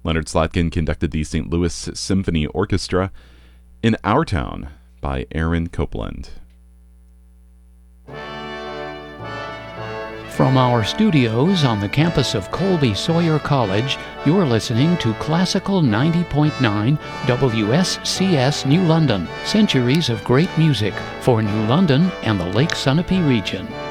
Leonard Slatkin conducted the St. Louis Symphony Orchestra in Our Town by Aaron Copland. From our studios on the campus of Colby Sawyer College, you're listening to Classical 90.9 WSCS New London, centuries of great music for New London and the Lake Sunapee region.